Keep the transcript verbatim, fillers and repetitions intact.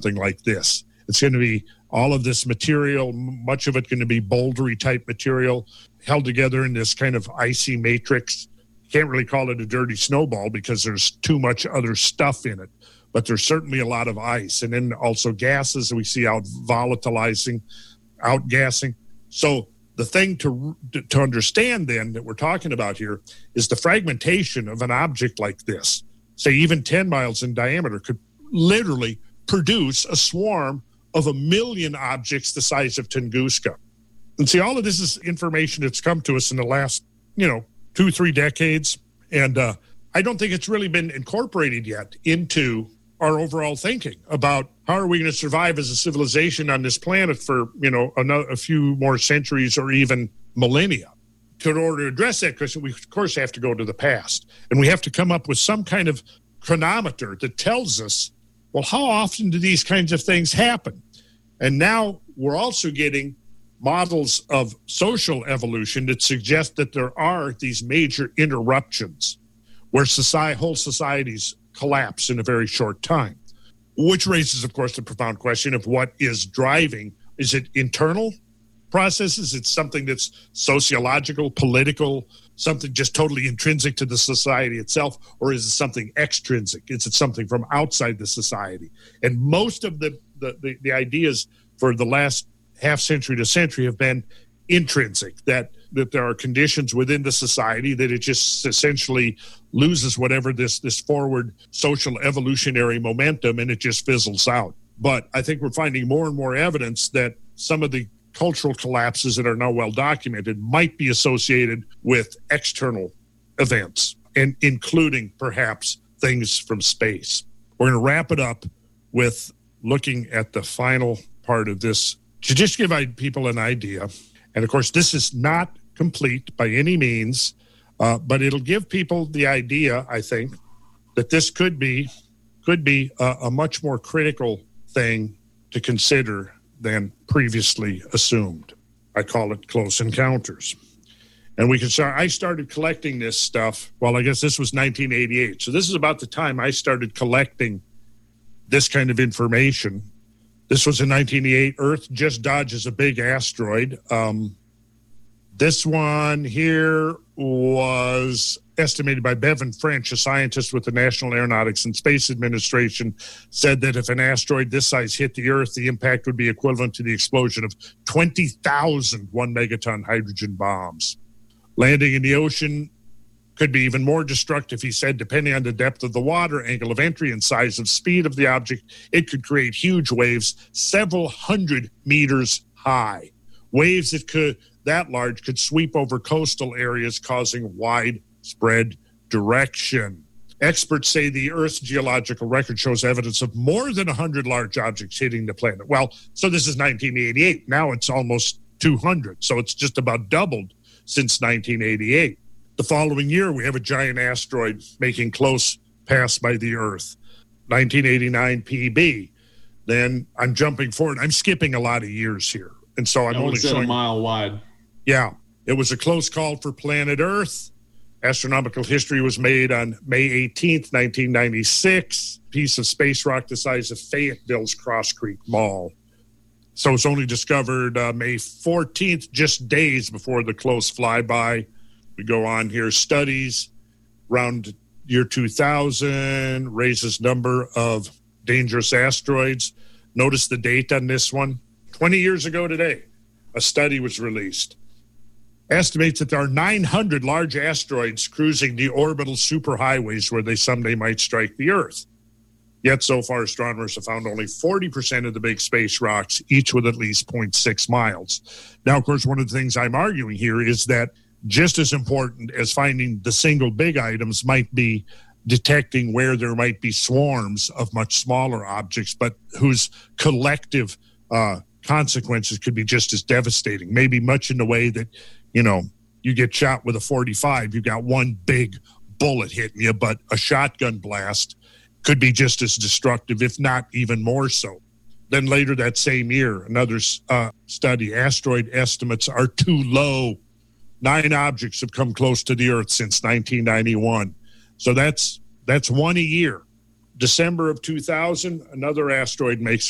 something like this. It's going to be all of this material, much of it going to be bouldery type material, held together in this kind of icy matrix. Can't really call it a dirty snowball because there's too much other stuff in it, but there's certainly a lot of ice. And then also gases we see out volatilizing, outgassing. So the thing to to understand then that we're talking about here is the fragmentation of an object like this, say even ten miles in diameter, could literally produce a swarm of a million objects the size of Tunguska. And see, all of this is information that's come to us in the last, you know, two, three decades. And uh, I don't think it's really been incorporated yet into our overall thinking about how are we going to survive as a civilization on this planet for, you know, another, a few more centuries or even millennia. In order to address that question, we, of course, have to go to the past. And we have to come up with some kind of chronometer that tells us, well, how often do these kinds of things happen? And now we're also getting models of social evolution that suggest that there are these major interruptions where society, whole societies collapse in a very short time, which raises, of course, the profound question of what is driving. Is it internal processes? It's something that's sociological, political, something just totally intrinsic to the society itself, or is it something extrinsic? Is it something from outside the society? And most of the, the, the, the ideas for the last half century to century have been intrinsic, that that there are conditions within the society that it just essentially loses whatever this this forward social evolutionary momentum and it just fizzles out. But I think we're finding more and more evidence that some of the cultural collapses that are now well documented might be associated with external events, and including perhaps things from space. We're going to wrap it up with looking at the final part of this to just give people an idea. And of course, this is not complete by any means, uh, but it'll give people the idea, I think, that this could be could be a, a much more critical thing to consider than previously assumed. I call it close encounters. And we can start, I started collecting this stuff, well, I guess this was nineteen eighty-eight. So this is about the time I started collecting this kind of information. This was in nineteen eighty-eight. Earth just dodges a big asteroid. Um, this one here was estimated by Bevan French, a scientist with the National Aeronautics and Space Administration, said that if an asteroid this size hit the Earth, the impact would be equivalent to the explosion of twenty thousand one megaton hydrogen bombs. Landing in the ocean could be even more destructive, he said, depending on the depth of the water, angle of entry, and size of speed of the object. It could create huge waves, several hundred meters high. Waves that could that large could sweep over coastal areas, causing widespread direction. Experts say the Earth's geological record shows evidence of more than one hundred large objects hitting the planet. Well, so this is nineteen eighty-eight. Now it's almost two hundred. So it's just about doubled since nineteen eighty-eight. The following year, we have a giant asteroid making close pass by the Earth. nineteen eighty-nine P B. Then I'm jumping forward. I'm skipping a lot of years here. And so I'm that only showing a mile wide. Yeah, it was a close call for planet Earth. Astronomical history was made on May eighteenth, nineteen ninety-six. Piece of space rock the size of Fayetteville's Cross Creek Mall. So it's only discovered uh, May fourteenth, just days before the close flyby. We go on here. Studies around year two thousand raises number of dangerous asteroids. Notice the date on this one. twenty years ago today, a study was released. Estimates that there are nine hundred large asteroids cruising the orbital superhighways where they someday might strike the Earth. Yet so far, astronomers have found only forty percent of the big space rocks, each with at least zero point six miles. Now, of course, one of the things I'm arguing here is that just as important as finding the single big items might be detecting where there might be swarms of much smaller objects, but whose collective uh, consequences could be just as devastating, maybe much in the way that, you know, you get shot with a forty-five, you've got one big bullet hitting you, but a shotgun blast could be just as destructive, if not even more so. Then later that same year, another uh, study, asteroid estimates are too low. Nine objects have come close to the Earth since nineteen ninety-one. So that's that's one a year. December of two thousand, another asteroid makes